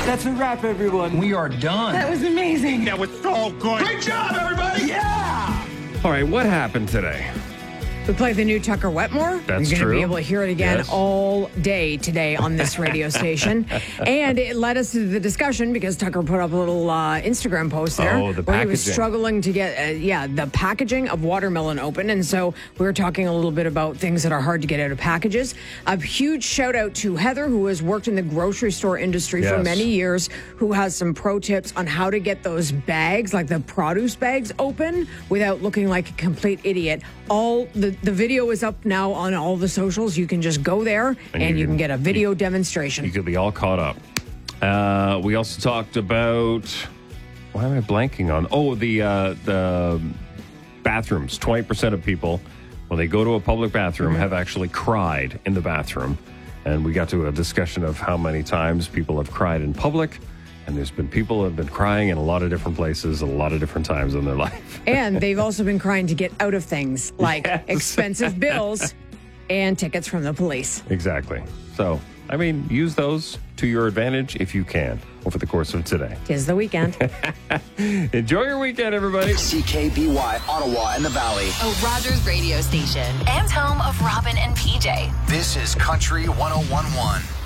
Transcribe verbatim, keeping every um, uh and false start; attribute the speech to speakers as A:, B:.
A: That's a wrap, everyone.
B: We are done.
C: That was amazing.
D: That was so good.
B: Great job, everybody.
D: Yeah.
E: All right, what happened today?
C: We played the new Tucker Wetmore.
E: That's
C: You're going to
E: true.
C: be able to hear it again
E: Yes.
C: all day today on this radio station. And it led us to the discussion because Tucker put up a little uh, Instagram post there.
E: Oh, the
C: where he was
E: packaging.
C: struggling to get, uh, yeah, the packaging of watermelon open. And so we were talking a little bit about things that are hard to get out of packages. A huge shout out to Heather, who has worked in the grocery store industry for
E: Yes.
C: many years, who has some pro tips on how to get those bags, like the produce bags, open without looking like a complete idiot. All the, the video is up now on all the socials. You can just go there and,
E: And
C: you,
E: you
C: can,
E: can-
C: get a video demonstration.
E: You could be all caught up. Uh, we also talked about, why am I blanking on? Oh, the uh, the bathrooms. twenty percent of people, when they go to a public bathroom,
C: Mm-hmm.
E: have actually cried in the bathroom. And we got to a discussion of how many times people have cried in public. And there's been people who have been crying in a lot of different places at a lot of different times in their life.
C: And they've also been crying to get out of things like
E: Yes.
C: expensive bills and tickets from the police.
E: Exactly. So, I mean, use those to your advantage if you can over the course of today.
C: Tis the weekend.
E: Enjoy your weekend, everybody.
F: C K B Y, Ottawa and the Valley.
G: A Rogers radio station and home of Robin and P J.
F: This is Country one oh one point one.